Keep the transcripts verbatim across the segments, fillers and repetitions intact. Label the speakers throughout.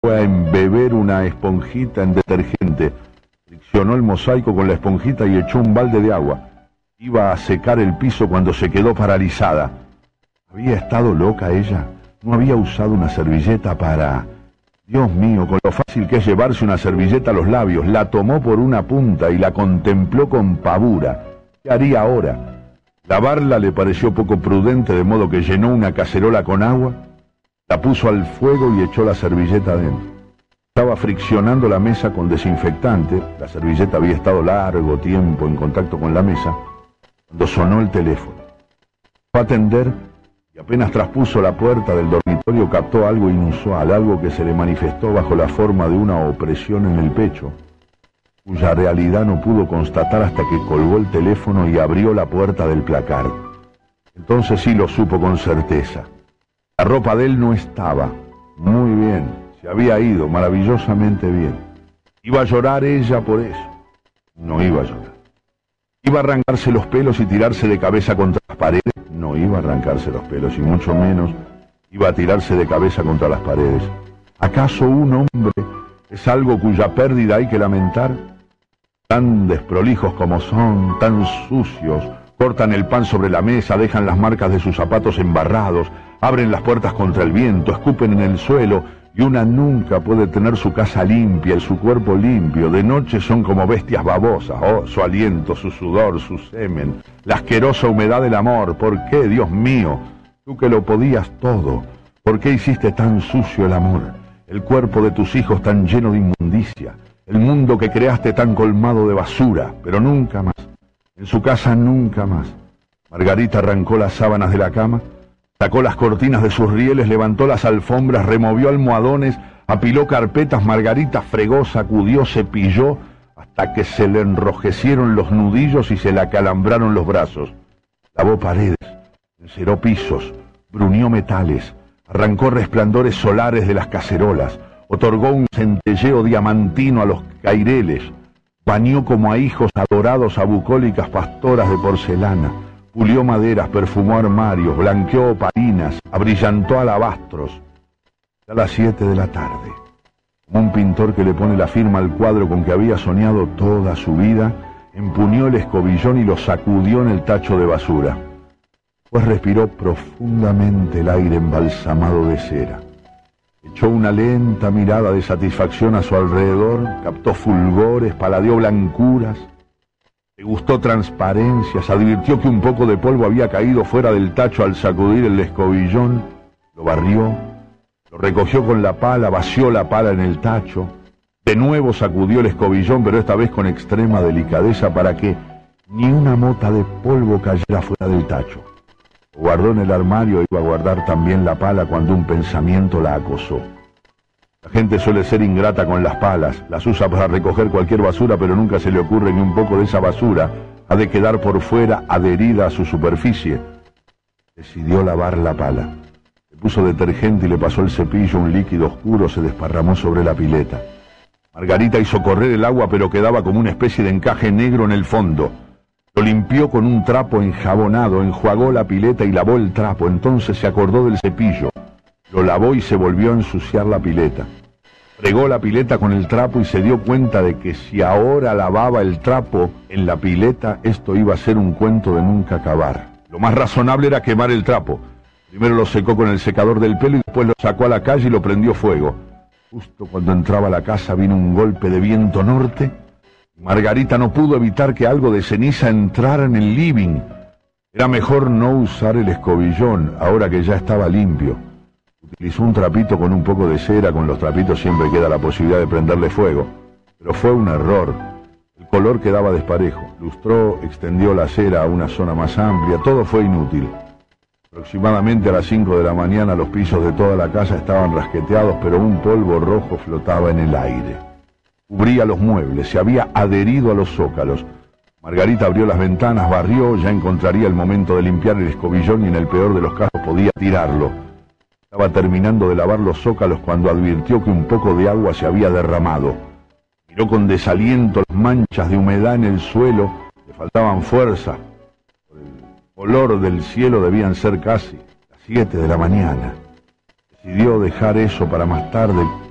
Speaker 1: fue a embeber una esponjita en detergente, friccionó el mosaico con la esponjita y echó un balde de agua. Iba a secar el piso cuando se quedó paralizada. ¿Había estado loca ella? ¿No había usado una servilleta para...? Dios mío, con lo fácil que es llevarse una servilleta a los labios, la tomó por una punta y la contempló con pavura. ¿Qué haría ahora? Lavarla le pareció poco prudente, de modo que llenó una cacerola con agua, la puso al fuego y echó la servilleta adentro. Estaba friccionando la mesa con desinfectante, la servilleta había estado largo tiempo en contacto con la mesa, cuando sonó el teléfono. Fue a atender y apenas traspuso la puerta del dormitorio captó algo inusual, algo que se le manifestó bajo la forma de una opresión en el pecho, cuya realidad no pudo constatar hasta que colgó el teléfono y abrió la puerta del placard. Entonces sí lo supo con certeza. La ropa de él no estaba. Muy bien, se había ido, maravillosamente bien. ¿Iba a llorar ella por eso? No iba a llorar. ¿Iba a arrancarse los pelos y tirarse de cabeza contra las paredes? No iba a arrancarse los pelos, y mucho menos iba a tirarse de cabeza contra las paredes. ¿Acaso un hombre es algo cuya pérdida hay que lamentar? Tan desprolijos como son, tan sucios, cortan el pan sobre la mesa, dejan las marcas de sus zapatos embarrados, abren las puertas contra el viento, escupen en el suelo, y una nunca puede tener su casa limpia y su cuerpo limpio. De noche son como bestias babosas. Oh, su aliento, su sudor, su semen, la asquerosa humedad del amor. ¿Por qué, Dios mío? Tú que lo podías todo, ¿por qué hiciste tan sucio el amor? El cuerpo de tus hijos tan lleno de inmundicia, el mundo que creaste tan colmado de basura, pero nunca más. En su casa nunca más. Margarita arrancó las sábanas de la cama, sacó las cortinas de sus rieles, levantó las alfombras, removió almohadones, apiló carpetas. Margarita fregó, sacudió, cepilló, hasta que se le enrojecieron los nudillos y se le acalambraron los brazos. Lavó paredes, enceró pisos, brunió metales, arrancó resplandores solares de las cacerolas, otorgó un centelleo diamantino a los caireles, bañó como a hijos adorados a bucólicas pastoras de porcelana, pulió maderas, perfumó armarios, blanqueó opalinas, abrillantó alabastros. A las siete de la tarde, como un pintor que le pone la firma al cuadro con que había soñado toda su vida, empuñó el escobillón y lo sacudió en el tacho de basura. Pues respiró profundamente el aire embalsamado de cera. Echó una lenta mirada de satisfacción a su alrededor, captó fulgores, paladeó blancuras, degustó transparencias, advirtió que un poco de polvo había caído fuera del tacho al sacudir el escobillón, lo barrió, lo recogió con la pala, vació la pala en el tacho, de nuevo sacudió el escobillón, pero esta vez con extrema delicadeza para que ni una mota de polvo cayera fuera del tacho. Lo guardó en el armario e iba a guardar también la pala cuando un pensamiento la acosó. La gente suele ser ingrata con las palas, las usa para recoger cualquier basura, pero nunca se le ocurre que un poco de esa basura ha de quedar por fuera adherida a su superficie. Decidió lavar la pala. Le puso detergente y le pasó el cepillo, un líquido oscuro se desparramó sobre la pileta. Margarita hizo correr el agua, pero quedaba como una especie de encaje negro en el fondo. Lo limpió con un trapo enjabonado, enjuagó la pileta y lavó el trapo. Entonces se acordó del cepillo. Lo lavó y se volvió a ensuciar la pileta. Fregó la pileta con el trapo y se dio cuenta de que si ahora lavaba el trapo en la pileta, esto iba a ser un cuento de nunca acabar. Lo más razonable era quemar el trapo. Primero lo secó con el secador del pelo y después lo sacó a la calle y lo prendió fuego. Justo cuando entraba a la casa vino un golpe de viento norte. Margarita no pudo evitar que algo de ceniza entrara en el living. Era mejor no usar el escobillón, ahora que ya estaba limpio. Utilizó un trapito con un poco de cera, con los trapitos siempre queda la posibilidad de prenderle fuego. Pero fue un error. El color quedaba desparejo. Lustró, extendió la cera a una zona más amplia, todo fue inútil. Aproximadamente a las cinco de la mañana los pisos de toda la casa estaban rasqueteados, pero un polvo rojo flotaba en el aire. Cubría los muebles, se había adherido a los zócalos. Margarita abrió las ventanas, barrió, ya encontraría el momento de limpiar el escobillón y en el peor de los casos podía tirarlo. Estaba terminando de lavar los zócalos cuando advirtió que un poco de agua se había derramado. Miró con desaliento las manchas de humedad en el suelo, le faltaban fuerzas. Por el color del cielo debían ser casi las siete de la mañana. Decidió dejar eso para más tarde.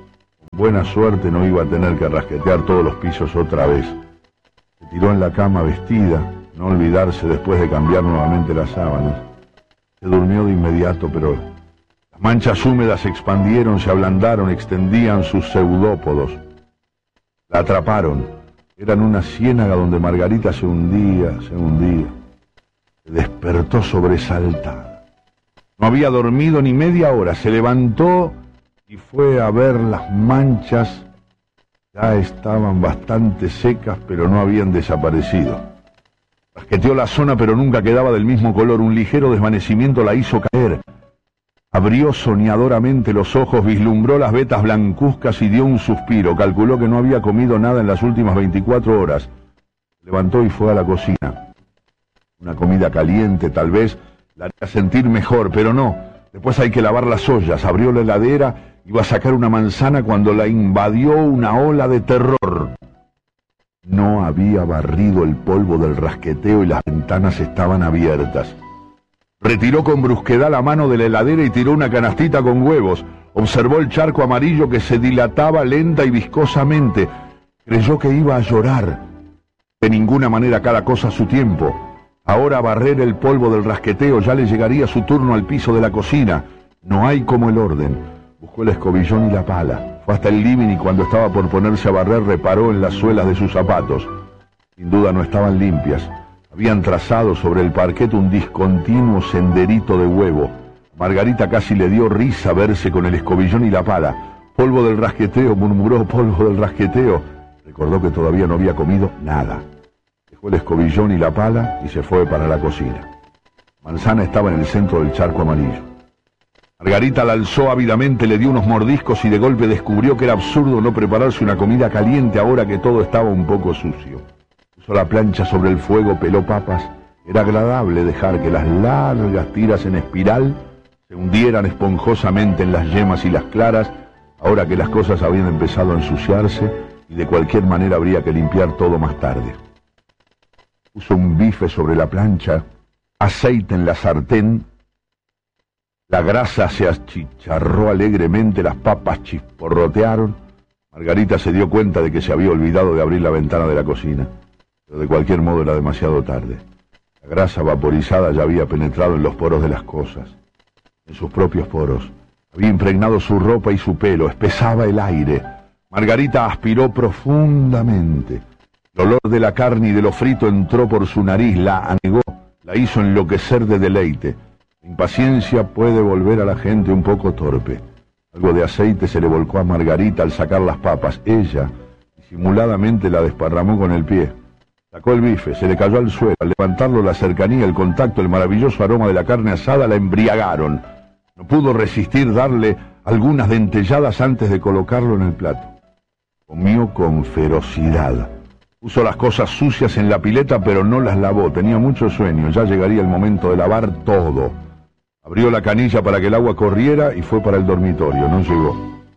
Speaker 1: buena suerte no iba a tener que rasquetear todos los pisos otra vez. Se tiró en la cama vestida, no olvidarse después de cambiar nuevamente las sábanas. Se durmió de inmediato, pero las manchas húmedas se expandieron, se ablandaron, extendían sus pseudópodos. La atraparon. Era en una ciénaga donde Margarita se hundía, se hundía. Se despertó sobresaltada. No había dormido ni media hora. Se levantó y fue a ver las manchas. Ya estaban bastante secas, pero no habían desaparecido. Rasqueteó la zona, pero nunca quedaba del mismo color. Un ligero desvanecimiento la hizo caer. Abrió soñadoramente los ojos, vislumbró las vetas blancuzcas y dio un suspiro. Calculó que no había comido nada en las últimas veinticuatro horas. Levantó y fue a la cocina. Una comida caliente, tal vez, la haría sentir mejor, pero no. Después hay que lavar las ollas. Abrió la heladera, iba a sacar una manzana cuando la invadió una ola de terror. No había barrido el polvo del rasqueteo y las ventanas estaban abiertas. Retiró con brusquedad la mano de la heladera y tiró una canastita con huevos. Observó el charco amarillo que se dilataba lenta y viscosamente. Creyó que iba a llorar. De ninguna manera, cada cosa a su tiempo. Ahora barrer el polvo del rasqueteo, ya le llegaría su turno al piso de la cocina. No hay como el orden. Buscó el escobillón y la pala. Fue hasta el living y cuando estaba por ponerse a barrer reparó en las suelas de sus zapatos. Sin duda no estaban limpias. Habían trazado sobre el parquet un discontinuo senderito de huevo. Margarita casi le dio risa verse con el escobillón y la pala. Polvo del rasqueteo, murmuró, polvo del rasqueteo. Recordó que todavía no había comido nada. Dejó el escobillón y la pala y se fue para la cocina. Manzana estaba en el centro del charco amarillo. Margarita la alzó ávidamente, le dio unos mordiscos y de golpe descubrió que era absurdo no prepararse una comida caliente ahora que todo estaba un poco sucio. Puso la plancha sobre el fuego, peló papas. Era agradable dejar que las largas tiras en espiral se hundieran esponjosamente en las yemas y las claras, ahora que las cosas habían empezado a ensuciarse y de cualquier manera habría que limpiar todo más tarde. Puso un bife sobre la plancha, aceite en la sartén, la grasa se achicharró alegremente, las papas chisporrotearon. Margarita se dio cuenta de que se había olvidado de abrir la ventana de la cocina. Pero de cualquier modo era demasiado tarde. La grasa vaporizada ya había penetrado en los poros de las cosas, en sus propios poros. Había impregnado su ropa y su pelo, espesaba el aire. Margarita aspiró profundamente. El olor de la carne y de lo frito entró por su nariz, la anegó, la hizo enloquecer de deleite. La impaciencia puede volver a la gente un poco torpe. Algo de aceite se le volcó a Margarita al sacar las papas. Ella, disimuladamente, la desparramó con el pie. Sacó el bife, se le cayó al suelo. Al levantarlo, la cercanía, el contacto, el maravilloso aroma de la carne asada la embriagaron. No pudo resistir darle algunas dentelladas antes de colocarlo en el plato. Comió con ferocidad. Puso las cosas sucias en la pileta, pero no las lavó. Tenía mucho sueño. Ya llegaría el momento de lavar todo. Abrió la canilla para que el agua corriera y fue para el dormitorio. No llegó.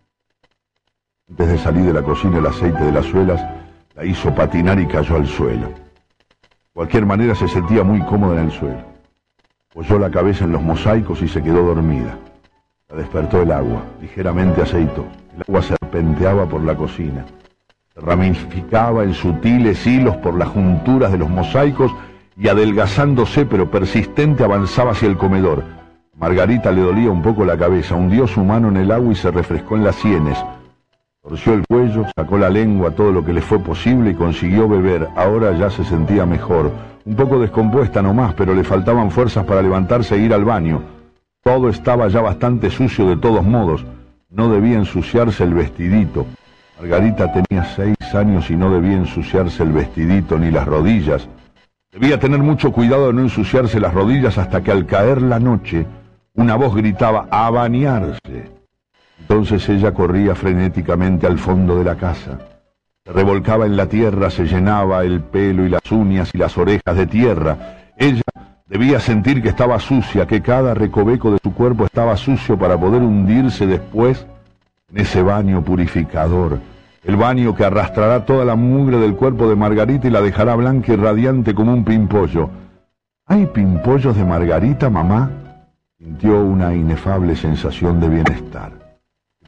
Speaker 1: Antes de salir de la cocina, el aceite de las suelas la hizo patinar y cayó al suelo. De cualquier manera se sentía muy cómoda en el suelo. Apoyó la cabeza en los mosaicos y se quedó dormida. La despertó el agua, ligeramente aceitó. El agua serpenteaba por la cocina. Se ramificaba en sutiles hilos por las junturas de los mosaicos y adelgazándose pero persistente avanzaba hacia el comedor. Margarita le dolía un poco la cabeza, hundió su mano en el agua y se refrescó en las sienes. Torció el cuello, sacó la lengua todo lo que le fue posible y consiguió beber. Ahora ya se sentía mejor, un poco descompuesta nomás, pero le faltaban fuerzas para levantarse e ir al baño. Todo estaba ya bastante sucio de todos modos. No debía ensuciarse el vestidito. Margarita tenía seis años y no debía ensuciarse el vestidito ni las rodillas. Debía tener mucho cuidado de no ensuciarse las rodillas hasta que al caer la noche una voz gritaba ¡a bañarse! Entonces ella corría frenéticamente al fondo de la casa. Se revolcaba en la tierra, se llenaba el pelo y las uñas y las orejas de tierra. Ella debía sentir que estaba sucia, que cada recoveco de su cuerpo estaba sucio para poder hundirse después en ese baño purificador. El baño que arrastrará toda la mugre del cuerpo de Margarita y la dejará blanca y radiante como un pimpollo. ¿Hay pimpollos de Margarita, mamá? Sintió una inefable sensación de bienestar.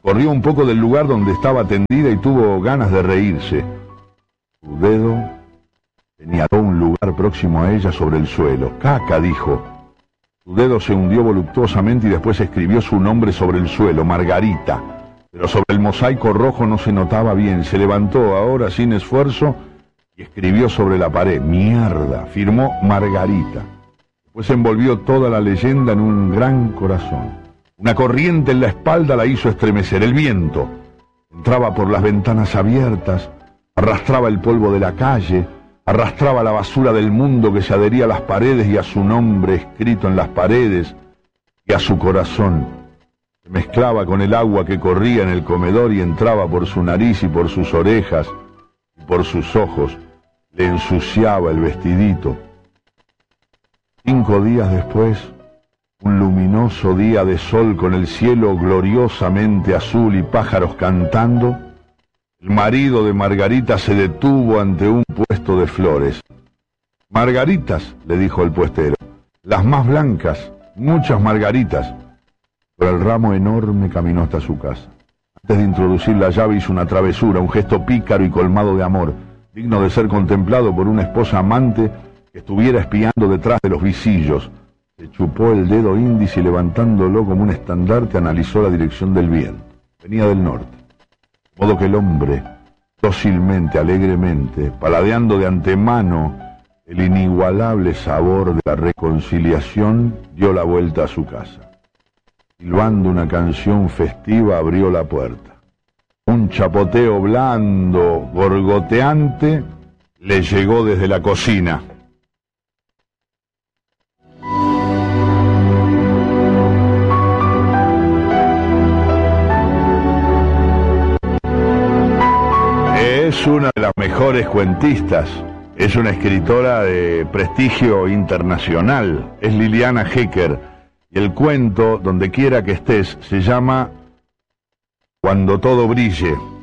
Speaker 1: Corrió un poco del lugar donde estaba tendida y tuvo ganas de reírse. Su dedo señaló un lugar próximo a ella sobre el suelo. Caca, dijo. Su dedo se hundió voluptuosamente y después escribió su nombre sobre el suelo, Margarita. Pero sobre el mosaico rojo no se notaba bien. Se levantó ahora sin esfuerzo y escribió sobre la pared. Mierda, firmó Margarita. Después envolvió toda la leyenda en un gran corazón. Una corriente en la espalda la hizo estremecer. El viento entraba por las ventanas abiertas, arrastraba el polvo de la calle, arrastraba la basura del mundo que se adhería a las paredes y a su nombre escrito en las paredes y a su corazón. Se mezclaba con el agua que corría en el comedor y entraba por su nariz y por sus orejas y por sus ojos. Le ensuciaba el vestidito. Cinco días después, un luminoso día de sol con el cielo gloriosamente azul y pájaros cantando, el marido de Margarita se detuvo ante un puesto de flores. Margaritas, le dijo el puestero, las más blancas, muchas margaritas. Pero el ramo enorme caminó hasta su casa. Antes de introducir la llave hizo una travesura, un gesto pícaro y colmado de amor, digno de ser contemplado por una esposa amante que estuviera espiando detrás de los visillos. Se chupó el dedo índice y levantándolo como un estandarte analizó la dirección del viento. Venía del norte. De modo que el hombre, dócilmente, alegremente, paladeando de antemano el inigualable sabor de la reconciliación, dio la vuelta a su casa. Silbando una canción festiva abrió la puerta. Un chapoteo blando, gorgoteante, le llegó desde la cocina. Es una de las mejores cuentistas, es una escritora de prestigio internacional, es Liliana Hecker, y el cuento, Donde quiera que estés, se llama Cuando todo brille.